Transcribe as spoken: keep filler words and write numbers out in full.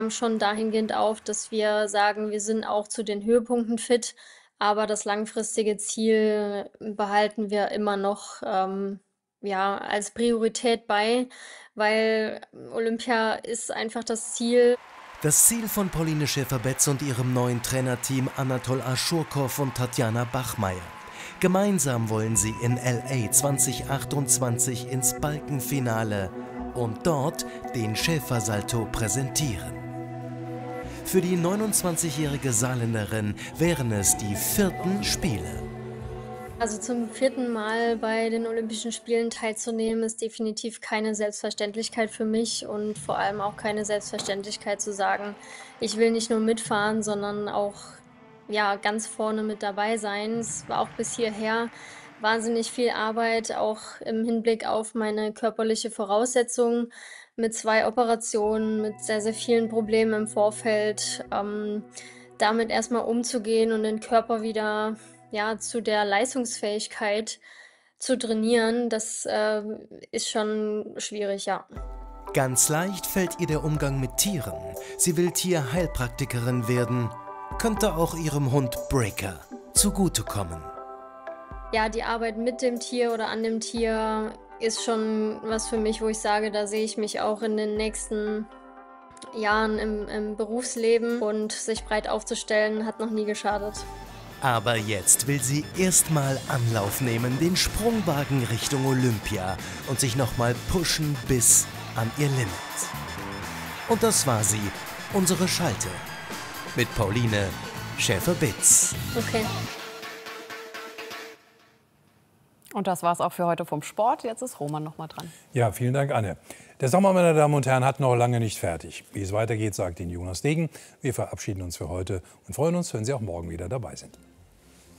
Schon dahingehend auf, dass wir sagen, wir sind auch zu den Höhepunkten fit, aber das langfristige Ziel behalten wir immer noch, ähm, ja, als Priorität bei, weil Olympia ist einfach das Ziel. Das Ziel von Pauline Schäfer-Betz und ihrem neuen Trainerteam Anatol Aschurkow und Tatjana Bachmeier. Gemeinsam wollen sie in L A zweitausendachtundzwanzig ins Balkenfinale und dort den Schäfersalto präsentieren. Für die neunundzwanzigjährige Saarländerin wären es die vierten Spiele. Also zum vierten Mal bei den Olympischen Spielen teilzunehmen, ist definitiv keine Selbstverständlichkeit für mich und vor allem auch keine Selbstverständlichkeit zu sagen, ich will nicht nur mitfahren, sondern auch ja, ganz vorne mit dabei sein. Es war auch bis hierher wahnsinnig viel Arbeit, auch im Hinblick auf meine körperliche Voraussetzung mit zwei Operationen, mit sehr, sehr vielen Problemen im Vorfeld, ähm, damit erstmal umzugehen und den Körper wieder ja, zu der Leistungsfähigkeit zu trainieren, das äh, ist schon schwierig, ja. Ganz leicht fällt ihr der Umgang mit Tieren. Sie will Tierheilpraktikerin werden, könnte auch ihrem Hund Breaker zugutekommen. Ja, die Arbeit mit dem Tier oder an dem Tier ist schon was für mich, wo ich sage, da sehe ich mich auch in den nächsten Jahren im, im Berufsleben, und sich breit aufzustellen, hat noch nie geschadet. Aber jetzt will sie erstmal Anlauf nehmen, den Sprungwagen Richtung Olympia und sich nochmal pushen bis an ihr Limit. Und das war sie, unsere Schalte, mit Pauline Schäfer-Betz. Okay. Und das war's auch für heute vom Sport. Jetzt ist Roman noch mal dran. Ja, vielen Dank, Anne. Der Sommer, meine Damen und Herren, hat noch lange nicht fertig. Wie es weitergeht, sagt Ihnen Jonas Degen. Wir verabschieden uns für heute und freuen uns, wenn Sie auch morgen wieder dabei sind.